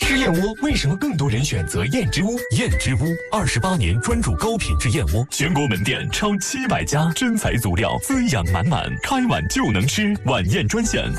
吃燕窝为什么更多人选择燕之屋？燕之屋28年专注高品质燕窝，全国门店超700家，真材足料，滋养满满，开碗就能吃。晚宴专线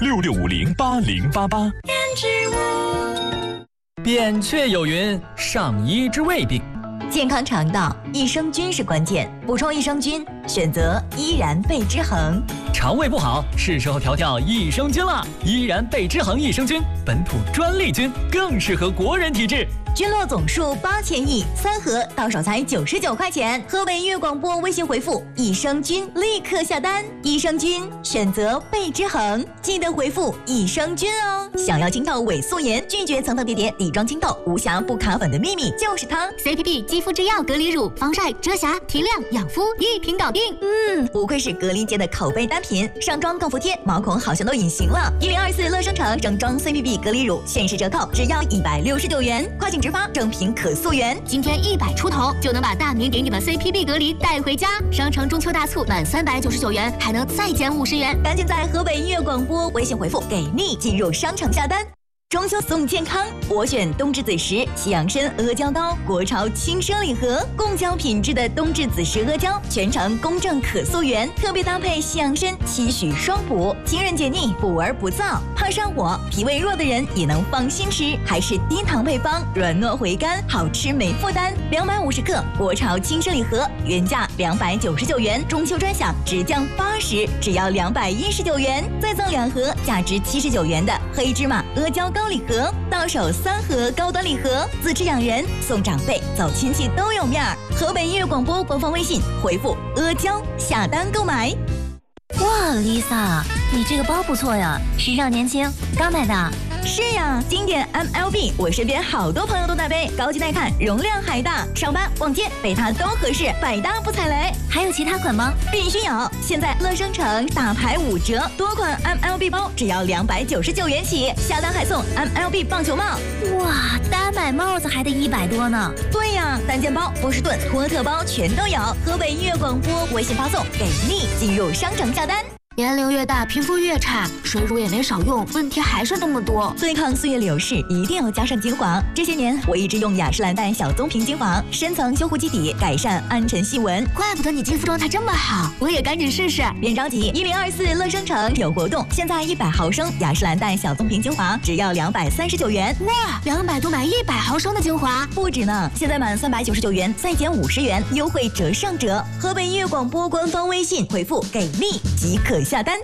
66508088。 燕之屋。 扁鹊有云：上医之未病。 健康肠道，益生菌是关键，补充益生菌，选择依然贝之恒。 肠胃不好，是时候调调益生菌了。依然贝之恒益生菌，本土专利菌，更适合国人体质。 菌落总数8000亿，3盒到手才99块钱。河北音乐广播微信回复益生菌，立刻下单。益生菌选择贝之恒，记得回复益生菌哦。想要清透伪素颜，拒绝层层叠叠底妆清透，无瑕不卡粉的秘密就是它。 CPB 肌肤之钥隔离乳，防晒、遮瑕、提亮、养肤，一瓶搞定。 不愧是隔离界的口碑单品，上妆更服帖，毛孔好像都隐形了。1024乐生城整装 CPB 隔离乳限时折扣，只要169元，快请直发正品可溯源。 今天100出头就能把大明给你们 CPB 隔离带回家。商城中秋大促满399元还能再减50元， 赶紧在河北音乐广播微信回复给力进入商城下单。中秋送健康，我选冬至子时西洋参阿胶糕，国潮轻奢礼盒，贡胶品质的冬至子时阿胶，全程公正可溯源，特别搭配西洋参，期许双补，清润解腻，补而不燥，怕上火、脾胃弱的人也能放心吃，还是低糖配方，软糯回甘，好吃没负担。250克国潮轻奢礼盒，原价299元，中秋专享直降80，只要219元，再赠2盒价值79元的黑芝麻阿胶糕礼盒，到手3盒高端礼盒，自吃养人，送长辈，走亲戚都有面儿。河北音乐广播官方微信回复阿胶下单购买。 哇 ，Lisa， 你这个包不错呀，时尚年轻，刚买的。 是呀，经典 MLB， 我身边好多朋友都带背，高级耐看，容量还大，上班逛街背它都合适，百搭不踩雷。 还有其他款吗？ 必须有！现在乐生城大牌5折，多款 MLB 包只要299元起，下单还送 MLB 棒球帽。 哇，单买帽子还得100多呢。 对呀，单件包、波士顿、托特包全都有。河北音乐广播微信发送给力，进入商城下单。 年龄越大，皮肤越差，水乳也没少用，问题还是那么多。 对抗岁月流逝，一定要加上精华。这些年，我一直用雅诗兰黛小棕瓶精华，深层修护基底，改善暗沉细纹。 怪不得你肌肤状态这么好，我也赶紧试试。 别着急，1024乐生城有活动，现在100毫升雅诗兰黛小棕瓶精华只要239元。 哇，200多买100毫升的精华， 不止呢！现在满399元再减50元，优惠折上折。河北音乐广播官方微信回复给力即可下单。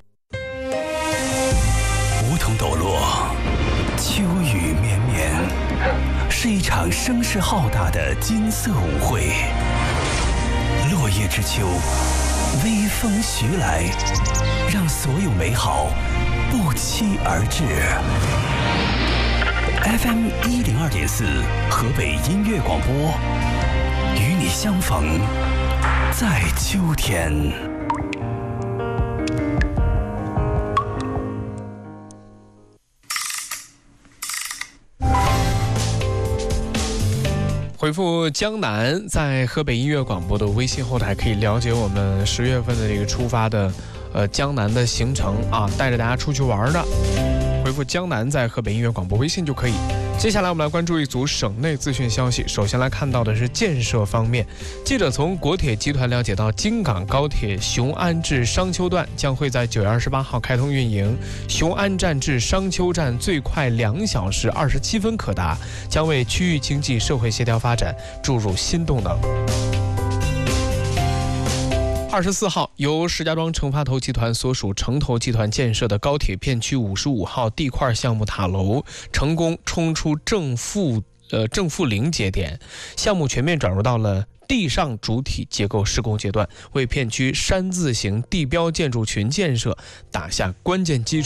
梧桐抖落，秋雨绵绵，是一场声势浩大的金色舞会。落叶之秋，微风徐来，让所有美好不期而至。FM 102.4，河北音乐广播，与你相逢在秋天。 回复江南，在河北音乐广播的微信后台可以了解我们10月份的这个出发的江南的行程啊，带着大家出去玩的。回复江南在河北音乐广播微信就可以。接下来我们来关注一组省内资讯消息。首先来看到的是建设方面，记者从国铁集团了解到，京港高铁雄安至商丘段将会在9月28号开通运营，雄安站至商丘站最快2小时27分可达，将为区域经济社会协调发展注入新动能。24号，由石家庄成发投集团所属城投集团建设的高铁片区55号地块项目塔楼成功冲出正负零节点，项目全面转入到了地上主体结构施工阶段，为片区山字形地标建筑群建设打下关键基础。